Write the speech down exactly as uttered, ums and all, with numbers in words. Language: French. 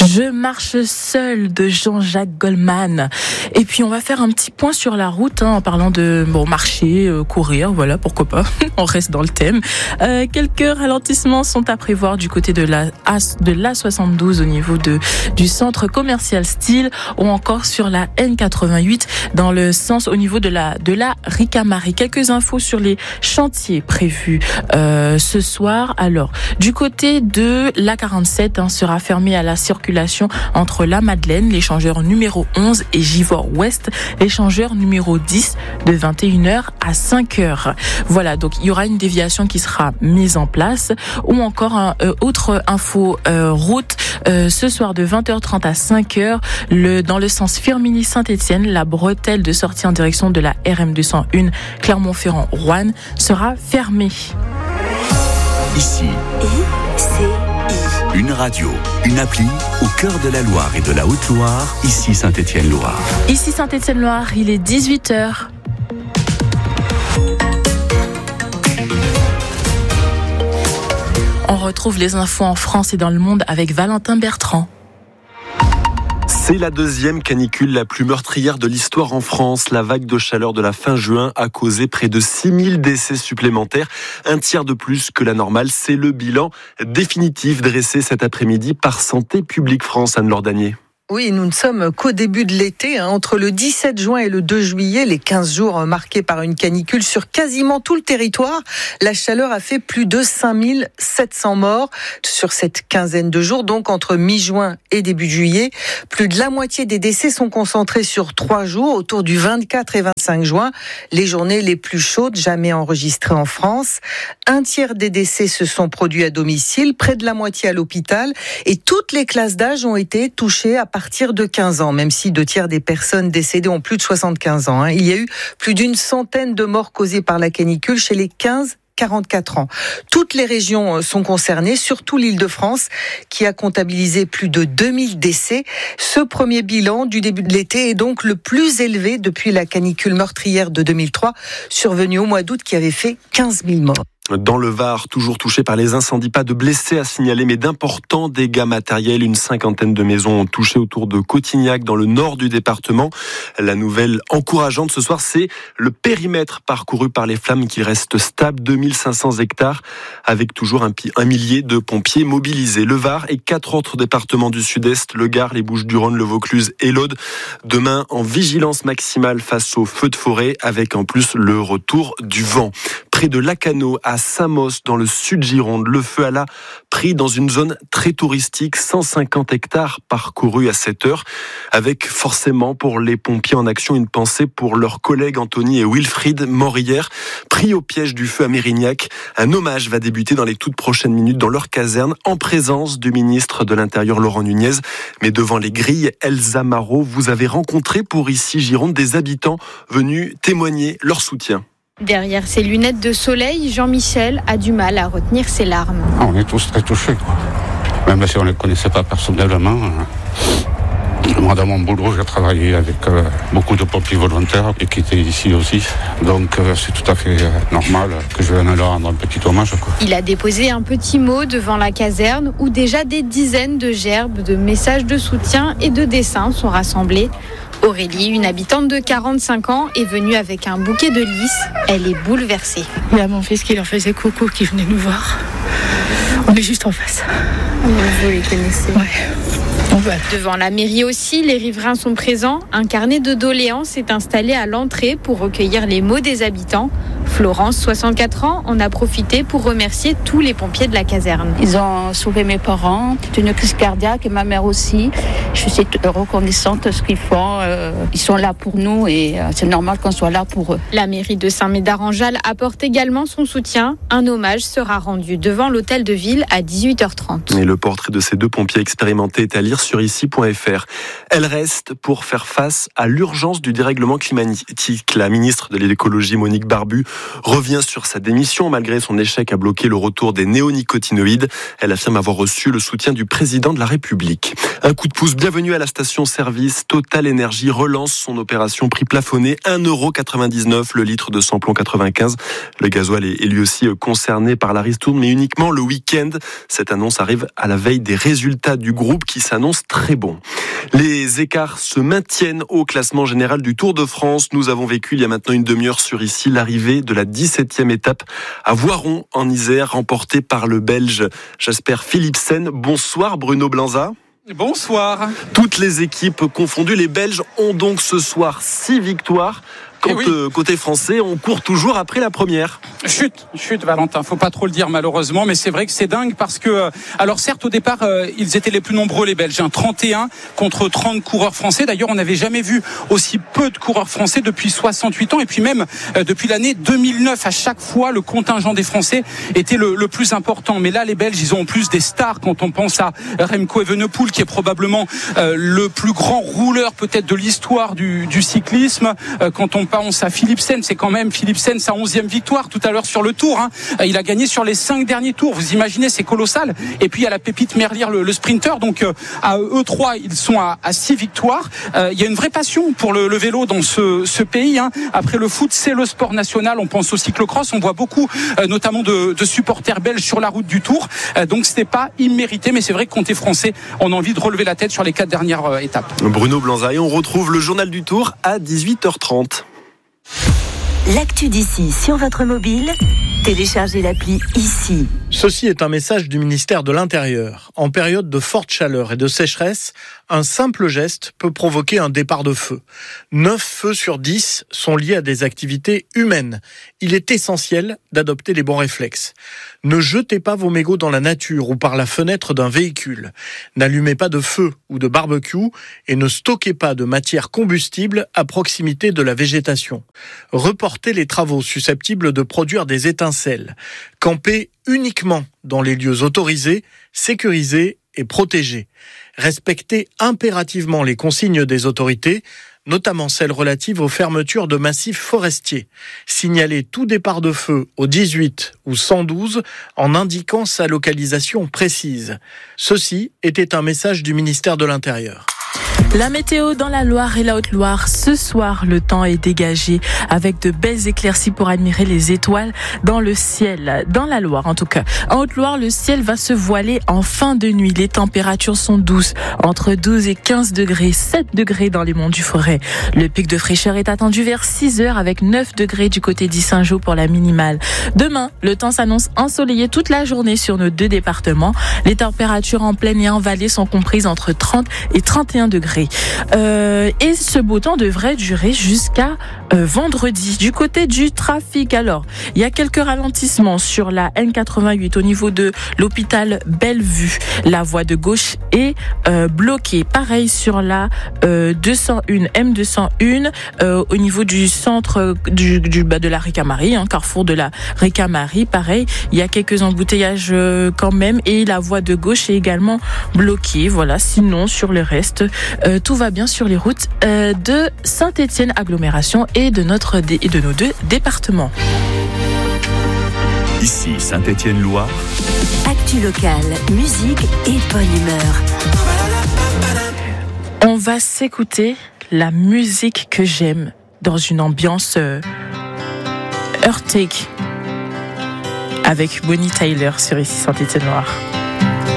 Je marche seul de Jean-Jacques Goldman. Et puis on va faire un petit point sur la route hein, en parlant de bon marcher, euh, courir, voilà pourquoi pas. On reste dans le thème. Euh, quelques ralentissements sont à prévoir du côté de la de l'A soixante-douze au niveau de du centre commercial Style ou encore sur la N quatre-vingt-huit dans le sens au niveau de la de la Ricamarie. Quelques infos sur les chantiers prévus euh, ce soir. Alors du côté de l'A quarante-sept hein, sera fermé à la circulation entre la Madeleine, l'échangeur numéro onze et Givors Ouest, l'échangeur numéro dix de vingt et une heures à cinq heures. Voilà, donc il y aura une déviation qui sera mise en place ou encore un euh, autre info euh, route euh, ce soir de vingt heures trente à cinq heures le dans le sens Firminy-Saint-Étienne, la bretelle de sortie en direction de la R M deux cent un Clermont-Ferrand-Roanne sera fermée. Ici, I C I. Une radio, une appli au cœur de la Loire et de la Haute-Loire, ici Saint-Étienne-Loire. Ici Saint-Étienne-Loire, il est dix-huit heures. On retrouve les infos en France et dans le monde avec Valentin Bertrand. C'est la deuxième canicule la plus meurtrière de l'histoire en France. La vague de chaleur de la fin juin a causé près de six mille décès supplémentaires, un tiers de plus que la normale. C'est le bilan définitif dressé cet après-midi par Santé publique France, Anne-Laure Danier. Oui, nous ne sommes qu'au début de l'été. Hein. Entre le dix-sept juin et le deux juillet, les quinze jours marqués par une canicule sur quasiment tout le territoire, la chaleur a fait plus de cinq mille sept cents morts sur cette quinzaine de jours. Donc entre mi-juin et début juillet, plus de la moitié des décès sont concentrés sur trois jours, autour du vingt-quatre et vingt-cinq juin, les journées les plus chaudes jamais enregistrées en France. Un tiers des décès se sont produits à domicile, près de la moitié à l'hôpital, et toutes les classes d'âge ont été touchées à À partir de quinze ans, même si deux tiers des personnes décédées ont plus de soixante-quinze ans. Il y a eu plus d'une centaine de morts causées par la canicule chez les quinze quarante-quatre ans. Toutes les régions sont concernées, surtout l'Île-de-France, qui a comptabilisé plus de deux mille décès. Ce premier bilan du début de l'été est donc le plus élevé depuis la canicule meurtrière de deux mille trois, survenue au mois d'août, qui avait fait quinze mille morts. Dans le Var, toujours touché par les incendies, pas de blessés à signaler, mais d'importants dégâts matériels. Une cinquantaine de maisons ont touché autour de Cotignac, dans le nord du département. La nouvelle encourageante ce soir, c'est le périmètre parcouru par les flammes qui reste stable, deux mille cinq cents hectares, avec toujours un, un millier de pompiers mobilisés. Le Var et quatre autres départements du sud-est, le Gard, les Bouches-du-Rhône, le Vaucluse et l'Aude, demain en vigilance maximale face aux feux de forêt, avec en plus le retour du vent. Près de Lacanau, à Samos, dans le sud Gironde, le feu a là pris dans une zone très touristique, cent cinquante hectares parcourus à sept heures, avec forcément pour les pompiers en action une pensée pour leurs collègues Anthony et Wilfried, morts hier, pris au piège du feu à Mérignac. Un hommage va débuter dans les toutes prochaines minutes dans leur caserne, en présence du ministre de l'Intérieur Laurent Nunez. Mais devant les grilles, Elsa Marot, vous avez rencontré pour ici Gironde des habitants venus témoigner leur soutien. Derrière ses lunettes de soleil, Jean-Michel a du mal à retenir ses larmes. On est tous très touchés, quoi. Même si on ne les connaissait pas personnellement. Moi, dans mon boulot, j'ai travaillé avec euh, beaucoup de pompiers volontaires et qui étaient ici aussi. Donc, euh, c'est tout à fait euh, normal que je vienne leur rendre un petit hommage, quoi. Il a déposé un petit mot devant la caserne où déjà des dizaines de gerbes, de messages de soutien et de dessins sont rassemblés. Aurélie, une habitante de quarante-cinq ans, est venue avec un bouquet de lys. Elle est bouleversée. Il y a mon fils qui leur faisait coucou, qui venait nous voir. On est juste en face. Vous les connaissez ? Ouais. Voilà. Devant la mairie aussi, les riverains sont présents. Un carnet de doléances est installé à l'entrée pour recueillir les mots des habitants. Florence, soixante-quatre ans, en a profité pour remercier tous les pompiers de la caserne. Ils ont sauvé mes parents, c'est une crise cardiaque et ma mère aussi. Je suis reconnaissante de ce qu'ils font. Ils sont là pour nous et c'est normal qu'on soit là pour eux. La mairie de Saint-Médard-en-Jalles apporte également son soutien. Un hommage sera rendu devant l'hôtel de ville à dix-huit heures trente. Et le portrait de ces deux pompiers expérimentés est à lire sur ici point f r. Elle reste pour faire face à l'urgence du dérèglement climatique. La ministre de l'écologie, Monique Barbu, revient sur sa démission malgré son échec à bloquer le retour des néonicotinoïdes. Elle affirme avoir reçu le soutien du président de la République. Un coup de pouce, bienvenue à la station-service. Total Énergie relance son opération prix plafonné, un euro quatre-vingt-dix-neuf le litre de samplon quatre-vingt-quinze. Le gasoil est lui aussi concerné par la ristourne, mais uniquement le week-end. Cette annonce arrive à la veille des résultats du groupe qui s'annoncent très bons. Les écarts se maintiennent au classement général du Tour de France. Nous avons vécu il y a maintenant une demi-heure sur ici l'arrivée de la dix-septième étape à Voiron en Isère, remportée par le Belge Jasper Philipsen. Bonsoir Bruno Blanza. Bonsoir. Toutes les équipes confondues, les Belges ont donc ce soir six victoires. Quand, oui. euh, côté français, on court toujours après la première. Chut, chut, Valentin, faut pas trop le dire malheureusement, mais c'est vrai que c'est dingue parce que, alors certes au départ, euh, ils étaient les plus nombreux les Belges, hein, trente et un contre trente coureurs français. D'ailleurs, on n'avait jamais vu aussi peu de coureurs français depuis soixante-huit ans et puis même euh, depuis l'année deux mille neuf. À chaque fois, le contingent des Français était le, le plus important. Mais là, les Belges, ils ont en plus des stars quand on pense à Remco Evenepoel, qui est probablement euh, le plus grand rouleur peut-être de l'histoire du, du cyclisme. Euh, quand on pense à Philipsen, c'est quand même Philipsen sa onzième victoire tout à l'heure sur le Tour. Hein. Il a gagné sur les cinq derniers tours. Vous imaginez, c'est colossal. Et puis il y a la pépite Merlier, le, le sprinter. Donc euh, à eux trois, ils sont à, à six victoires. Euh, il y a une vraie passion pour le, le vélo dans ce, ce pays. Hein. Après le foot, c'est le sport national. On pense au cyclocross. On voit beaucoup, euh, notamment de, de supporters belges sur la route du Tour. Euh, donc c'était pas immérité, mais c'est vrai que côté français, on a envie de relever la tête sur les quatre dernières euh, étapes. Bruno Blanza, et on retrouve le journal du Tour à dix-huit heures trente. L'actu d'ici sur votre mobile, téléchargez l'appli ici. Ceci est un message du ministère de l'Intérieur. En période de forte chaleur et de sécheresse, un simple geste peut provoquer un départ de feu. neuf feux sur dix sont liés à des activités humaines. Il est essentiel d'adopter les bons réflexes. Ne jetez pas vos mégots dans la nature ou par la fenêtre d'un véhicule. N'allumez pas de feu ou de barbecue et ne stockez pas de matière combustible à proximité de la végétation. Reportez les travaux susceptibles de produire des étincelles. Campez uniquement dans les lieux autorisés, sécurisés et protégés. Respectez impérativement les consignes des autorités, notamment celles relatives aux fermetures de massifs forestiers. Signalez tout départ de feu au dix-huit ou cent douze en indiquant sa localisation précise. Ceci était un message du ministère de l'Intérieur. La météo dans la Loire et la Haute-Loire. Ce soir, le temps est dégagé avec de belles éclaircies pour admirer les étoiles dans le ciel. Dans la Loire, en tout cas. En Haute-Loire, le ciel va se voiler en fin de nuit. Les températures sont douces, entre douze et quinze degrés, sept degrés dans les monts du Forêt. Le pic de fraîcheur est attendu vers six heures avec neuf degrés du côté d'Issingeau pour la minimale. Demain, le temps s'annonce ensoleillé toute la journée sur nos deux départements. Les températures en plaine et en vallée sont comprises entre trente et trente et un degrés. Euh, et ce beau temps devrait durer jusqu'à euh, vendredi. Du côté du trafic, alors, il y a quelques ralentissements sur la N quatre-vingt-huit au niveau de l'hôpital Bellevue. La voie de gauche est euh, bloquée. Pareil sur la euh, deux cent un, M deux cent un, euh, au niveau du centre du, du bah, de la Ricamarie, hein, carrefour de la Ricamarie. Pareil, il y a quelques embouteillages euh, quand même, et la voie de gauche est également bloquée. Voilà. Sinon, sur le reste, euh, tout va bien sur les routes euh, de Saint-Étienne agglomération et de notre et de nos deux départements. Ici Saint-Étienne-Loire. Actu locale, musique et bonne humeur. On va s'écouter la musique que j'aime dans une ambiance euh, Earthquake avec Bonnie Tyler sur ici Saint-Étienne-Loire.